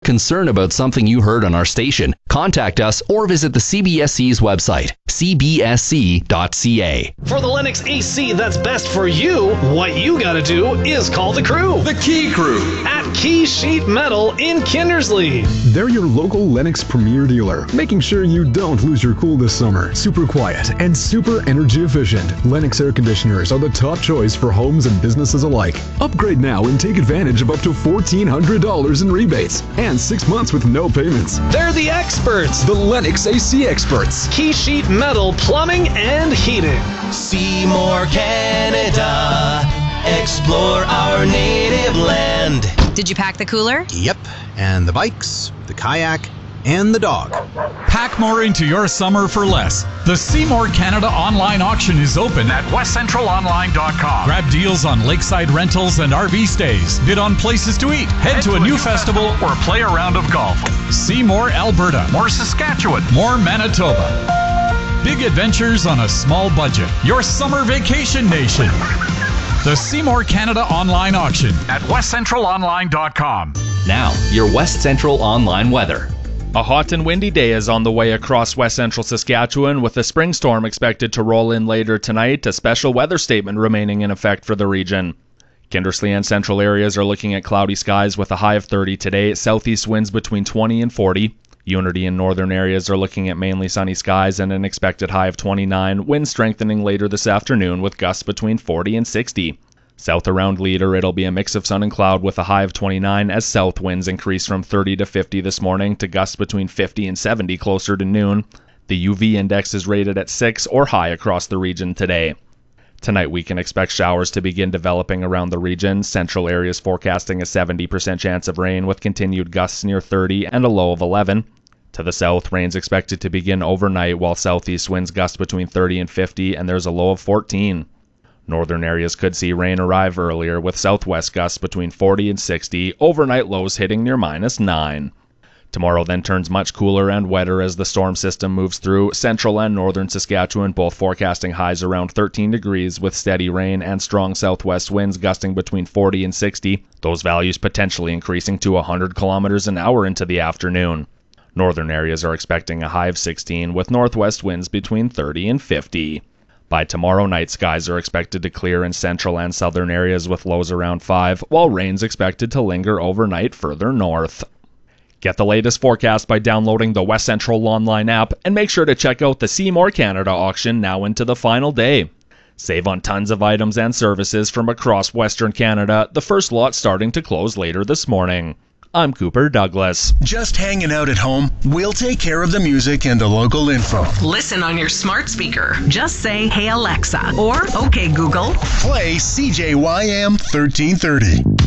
concerned about something you heard on our station, contact us or visit the CBSC's website, cbsc.ca. For the Lennox AC that's best for you, what you gotta do is call the crew. The Key Crew At Key Sheet Metal in Kindersley. They're your local Lennox Premier dealer, making sure you don't lose your cool this summer. Super quiet and super energy efficient. Lennox air conditioners are the top choice for homes and businesses alike. Upgrade now and take advantage of up to $1,400 in rebates and 6 months with no payments. They're the experts. The Lennox AC experts. Key Sheet Metal Plumbing and Heating. Seymour, Canada. Explore our native land. Did you pack the cooler? Yep, and the bikes, the kayak, and the dog. Pack more into your summer for less. The Seymour Canada online auction is open at westcentralonline.com. Grab deals on lakeside rentals and RV stays. Bid on places to eat. Head to a new festival or play a round of golf. See more Alberta, more Saskatchewan, more Manitoba. Big adventures on a small budget. Your summer vacation nation. The Seymour Canada online auction at westcentralonline.com. Now, your West Central online weather. A hot and windy day is on the way across west central Saskatchewan, with a spring storm expected to roll in later tonight, a special weather statement remaining in effect for the region. Kindersley and central areas are looking at cloudy skies with a high of 30 today, southeast winds between 20 and 40. Unity and northern areas are looking at mainly sunny skies and an expected high of 29, winds strengthening later this afternoon with gusts between 40 and 60. South around Leader, it'll be a mix of sun and cloud with a high of 29 as south winds increase from 30 to 50 this morning to gusts between 50 and 70 closer to noon. The UV index is rated at 6 or high across the region today. Tonight we can expect showers to begin developing around the region. Central areas forecasting a 70% chance of rain with continued gusts near 30 and a low of 11. To the south, rain's expected to begin overnight while southeast winds gust between 30 and 50 and there's a low of 14. Northern areas could see rain arrive earlier with southwest gusts between 40 and 60, overnight lows hitting near -9. Tomorrow then turns much cooler and wetter as the storm system moves through. Central and northern Saskatchewan both forecasting highs around 13 degrees with steady rain and strong southwest winds gusting between 40 and 60, those values potentially increasing to 100 kilometers an hour into the afternoon. Northern areas are expecting a high of 16 with northwest winds between 30 and 50. By tomorrow night, skies are expected to clear in central and southern areas with lows around 5, while rain's expected to linger overnight further north. Get the latest forecast by downloading the West Central Online app and make sure to check out the Seymour Canada auction now into the final day. Save on tons of items and services from across Western Canada, the first lot starting to close later this morning. I'm Cooper Douglas. Just hanging out at home? We'll take care of the music and the local info. Listen on your smart speaker. Just say, "Hey Alexa," or "Okay Google." Play CJYM 1330.